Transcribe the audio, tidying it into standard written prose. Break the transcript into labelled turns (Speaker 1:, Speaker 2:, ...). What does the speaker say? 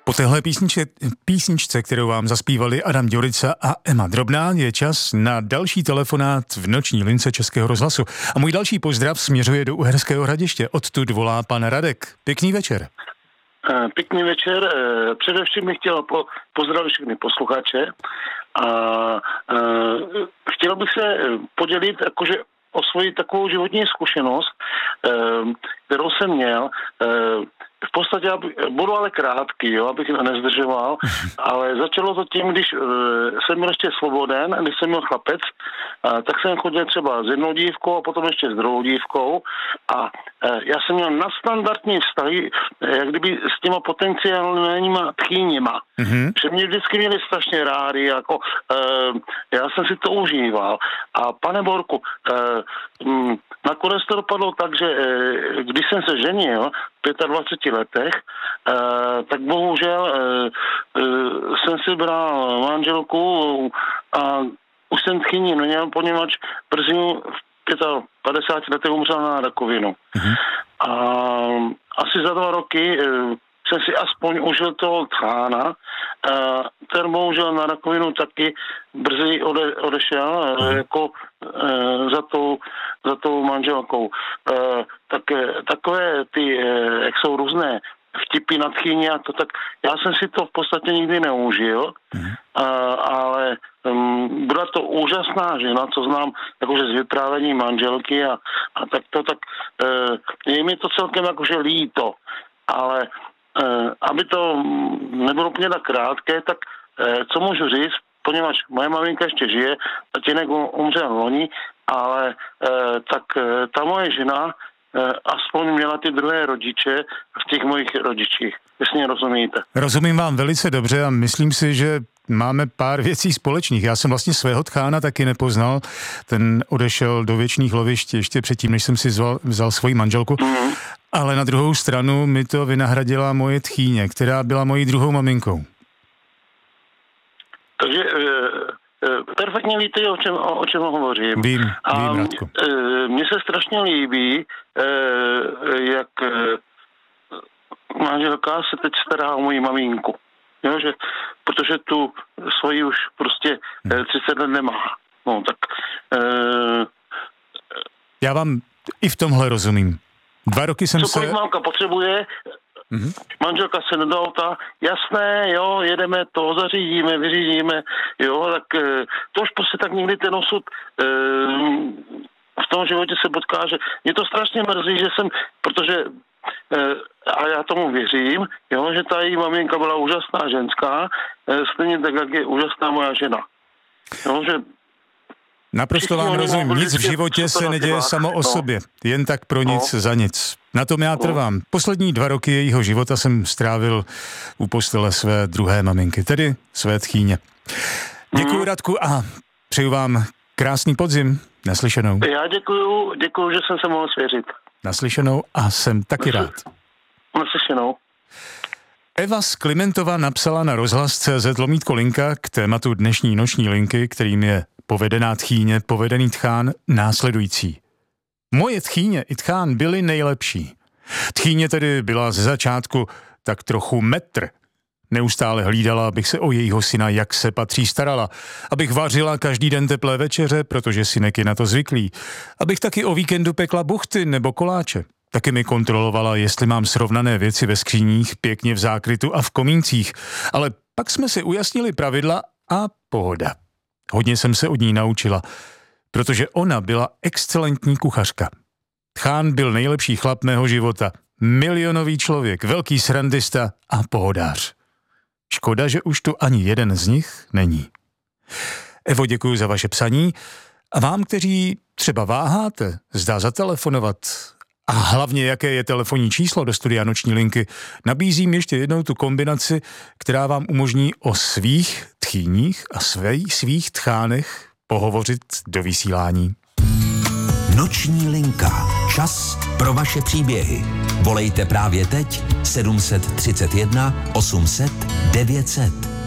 Speaker 1: Po téhle písničce, kterou vám zaspívali Adam Ďurica a Ema Drobná, je čas na další telefonát v noční lince Českého rozhlasu. A můj další pozdrav směřuje do Uherského Hradiště. Odtud volá pan Radek. Pěkný večer.
Speaker 2: Pěkný večer. Především bych chtěl pozdravit všechny posluchače a chtěl bych se podělit jakože o svoji takovou životní zkušenost, kterou jsem měl. V podstatě budu ale krátký, jo, abych nezdržoval, ale začalo to tím, když jsem byl ještě svoboden, když jsem byl chlapec, tak jsem chodil třeba s jednou dívkou a potom ještě s druhou dívkou a já jsem měl nadstandardní vztahy, jak kdyby s těma potenciálníma tchýněma. Mm-hmm. Že mě vždycky měli strašně rádi, jako já jsem si to užíval. A pane Borku, nakonec to dopadlo tak, že když jsem se ženil v 25 letech, tak bohužel jsem si bral manželku a už jsem tchýni neměl, poněvadž brzy v 55 letech umřel na rakovinu. Mm-hmm. A asi za 2 roky jsem si aspoň užil toho tchána. Ten bohužel na rakovinu taky brzy odešel jako za tou manželkou. Takové ty, jak jsou různé vtipy na tchýni a to, tak já jsem si to v podstatě nikdy neužil, ale byla to úžasná žena, co znám jakože z vyprávění manželky a tak je mi to celkem jakože líto, ale aby to nebylo úplně tak krátké, tak co můžu říct, poněvadž moje maminka ještě žije, tatínek umřel loni, ale tak ta moje žena aspoň měla ty druhé rodiče v těch mojich rodičích, jestli mě rozumíte.
Speaker 1: Rozumím vám velice dobře a myslím si, že máme pár věcí společných. Já jsem vlastně svého tchána taky nepoznal. Ten odešel do věčných lovišť ještě předtím, než jsem si vzal svoji manželku. Mm-hmm. Ale na druhou stranu mi to vynahradila moje tchýně, která byla mojí druhou maminkou. Takže
Speaker 2: perfektně víte, o čem hovořím.
Speaker 1: Vím, Radko.
Speaker 2: Mně se strašně líbí, jak manželka se teď stará o moji maminku. Jo, protože tu svoji už prostě 30 let nemá. No, tak...
Speaker 1: Já vám i v tomhle rozumím. 2 roky jsem
Speaker 2: cokoliv mámka potřebuje, manželka se nedá auta, jasné, jo, jedeme to, zařídíme, vyřídíme, jo, tak to už prostě tak někdy ten osud v tom životě se potká, že mě to strašně mrzí, že jsem, protože a já tomu věřím, jo, že ta její maminka byla úžasná ženská, stejně tak, jak je úžasná moja žena. Jo, že
Speaker 1: naprosto vám rozumím. Nic v životě se neděje samo o sobě. Jen tak pro nic za nic. Na tom já trvám. Poslední 2 roky jejího života jsem strávil u postele své druhé maminky, tedy své tchýně. Děkuji, Radku, a přeju vám krásný podzim. Naslyšenou.
Speaker 2: Já děkuju, že jsem se mohl svěřit.
Speaker 1: Naslyšenou a jsem taky rád.
Speaker 2: Naslyšenou.
Speaker 1: Eva z Klimentova napsala na rozhlas.cz/linka k tématu dnešní noční linky, kterým je povedená tchýně, povedený tchán, následující. Moje tchýně i tchán byli nejlepší. Tchýně tedy byla ze začátku tak trochu metr. Neustále hlídala, abych se o jejího syna jak se patří starala. Abych vařila každý den teplé večeře, protože synek je na to zvyklý. Abych taky o víkendu pekla buchty nebo koláče. Taky mi kontrolovala, jestli mám srovnané věci ve skříních, pěkně v zákrytu a v komíncích. Ale pak jsme si ujasnili pravidla a pohoda. Hodně jsem se od ní naučila, protože ona byla excelentní kuchařka. Tchán byl nejlepší chlap mého života, milionový člověk, velký srandista a pohodář. Škoda, že už tu ani jeden z nich není. Evo, děkuji za vaše psaní a vám, kteří třeba váháte, zda zatelefonovat a hlavně jaké je telefonní číslo do studia Noční linky, nabízím ještě jednou tu kombinaci, která vám umožní o svých tchýních a svých tchánech pohovořit do vysílání.
Speaker 3: Noční linka. Čas pro vaše příběhy. Volejte právě teď 731 800 900.